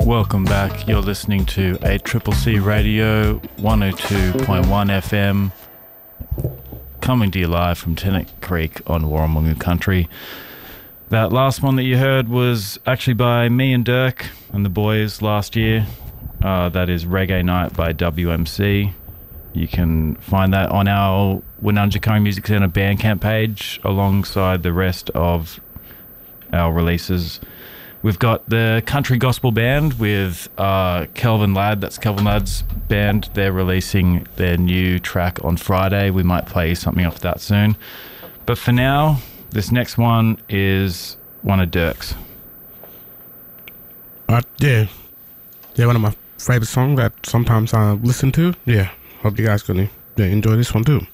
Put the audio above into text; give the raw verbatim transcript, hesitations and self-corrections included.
Welcome back. You're listening to A C C C Radio one oh two point one F M, coming to you live from Tennant Creek on Warramunga Country. That last one that you heard was actually by me and Dirk and the boys last year. Uh, that is Reggae Night by W M C. You can find that on our Wununjikung Music Centre Bandcamp page alongside the rest of our releases. We've got the Country Gospel Band with uh, Kelvin Ladd. That's Kelvin Ladd's band. They're releasing their new track on Friday. We might play something off that soon. But for now, this next one is one of Dirk's. Uh, yeah. Yeah, one of my favorite songs that sometimes I listen to. Yeah, hope you guys gonna yeah, enjoy this one too.